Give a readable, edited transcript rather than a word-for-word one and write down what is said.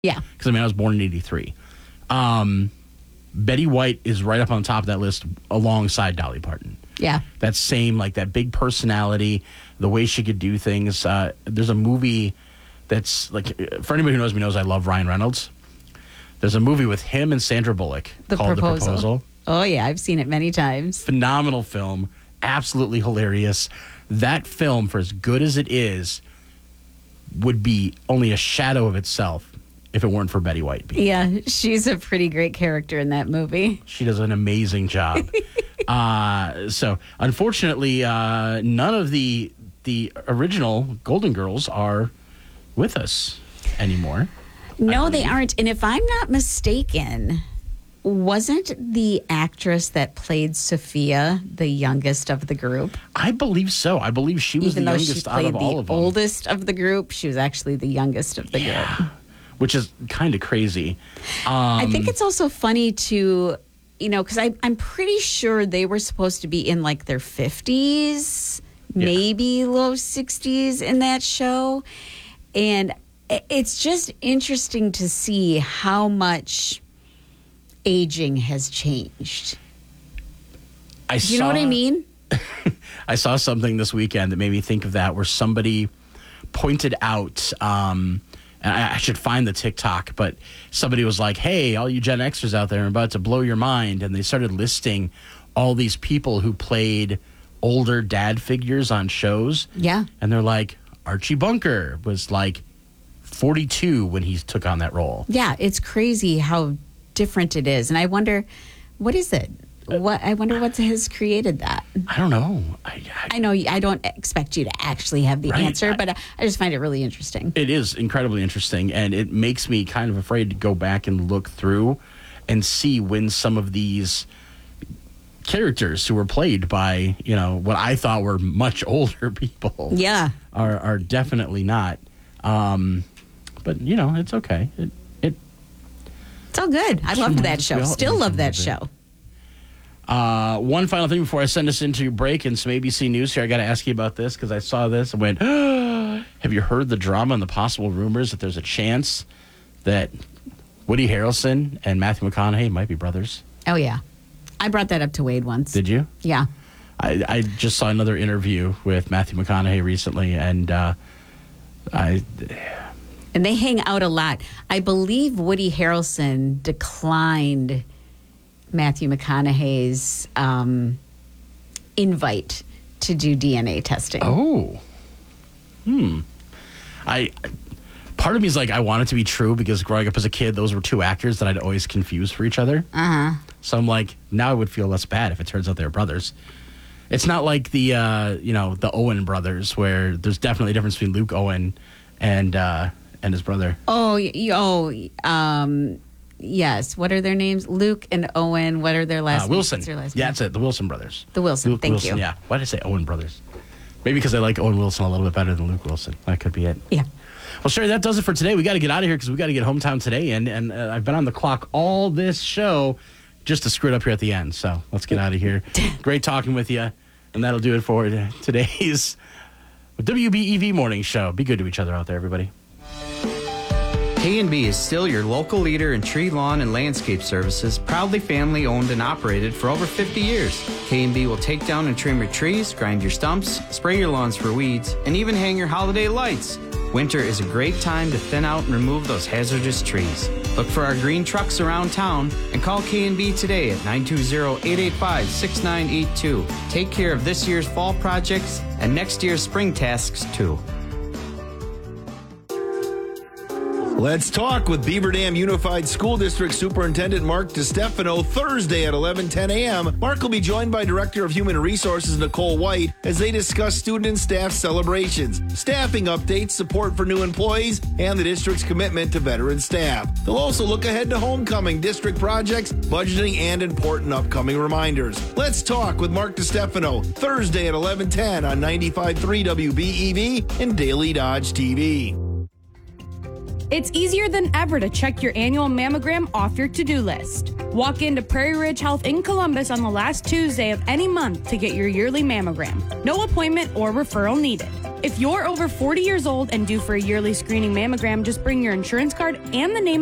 Yeah. Because, I was born in 83. Betty White is right up on top of that list alongside Dolly Parton. Yeah. That same, that big personality, the way she could do things. There's a movie that's, for anybody who knows me knows I love Ryan Reynolds. There's a movie with him and Sandra Bullock called The Proposal. Oh, yeah. I've seen it many times. Phenomenal film. Absolutely hilarious. That film, for as good as it is, would be only a shadow of itself if it weren't for Betty White. Yeah, she's a pretty great character in that movie. She does an amazing job. So, unfortunately, none of the original Golden Girls are with us anymore. No, they aren't. And if I'm not mistaken, wasn't the actress that played Sophia the youngest of the group? I believe so. I believe she was the youngest out of all of them. Even though she played the oldest of the group, she was actually the youngest of the group. Which is kind of crazy. I think it's also funny to, because I'm pretty sure they were supposed to be in their 50s, maybe low 60s in that show. And it's just interesting to see how much aging has changed. You know what I mean? I saw something this weekend that made me think of that, where somebody pointed out, and I should find the TikTok, but somebody was like, hey, all you Gen Xers out there, I'm about to blow your mind. And they started listing all these people who played older dad figures on shows. Yeah. And they're like, Archie Bunker was 42 when he took on that role. Yeah, it's crazy how different it is. And I wonder, what is it? I wonder what has created that. I don't know. I know I don't expect you to actually have the answer, but I just find it really interesting. It is incredibly interesting, and it makes me kind of afraid to go back and look through and see when some of these characters who were played by, what I thought were much older people are definitely not. But, it's okay. It's all good. I loved that show. Still love that show. One final thing before I send us into break and some ABC News here. I got to ask you about this because I saw this and went, have you heard the drama and the possible rumors that there's a chance that Woody Harrelson and Matthew McConaughey might be brothers? Oh, yeah. I brought that up to Wade once. Did you? Yeah. I just saw another interview with Matthew McConaughey recently, and and they hang out a lot. I believe Woody Harrelson declined Matthew McConaughey's invite to do DNA testing. Oh. Part of me is I want it to be true because growing up as a kid, those were two actors that I'd always confuse for each other. Uh-huh. So I'm now I would feel less bad if it turns out they're brothers. It's not like the the Owen brothers, where there's definitely a difference between Luke Owen and his brother. Yes. What are their names? Luke and Owen. What are their last names? Wilson. What's their last yeah, name? that's it. The Wilson brothers. The Wilson. Luke Thank Wilson, you. Yeah. Why did I say Owen brothers? Maybe because I like Owen Wilson a little bit better than Luke Wilson. That could be it. Yeah. Well, Sherry, that does it for today. We got to get out of here because we got to get hometown today, and I've been on the clock all this show just to screw it up here at the end. So let's get out of here. Great talking with you, and that'll do it for today's WBEV morning show. Be good to each other out there, everybody. K&B is still your local leader in tree, lawn, and landscape services, proudly family owned and operated for over 50 years. K&B will take down and trim your trees, grind your stumps, spray your lawns for weeds, and even hang your holiday lights. Winter is a great time to thin out and remove those hazardous trees. Look for our green trucks around town and call K&B today at 920-885-6982. Take care of this year's fall projects and next year's spring tasks too. Let's talk with Beaver Dam Unified School District Superintendent Mark DiStefano Thursday at 11:10 a.m. Mark will be joined by Director of Human Resources Nicole White as they discuss student and staff celebrations, staffing updates, support for new employees, and the district's commitment to veteran staff. They'll also look ahead to homecoming, district projects, budgeting, and important upcoming reminders. Let's talk with Mark DiStefano Thursday at 11:10 on 95.3 WBEV and Daily Dodge TV. It's easier than ever to check your annual mammogram off your to-do list. Walk into Prairie Ridge Health in Columbus on the last Tuesday of any month to get your yearly mammogram. No appointment or referral needed. If you're over 40 years old and due for a yearly screening mammogram, just bring your insurance card and the name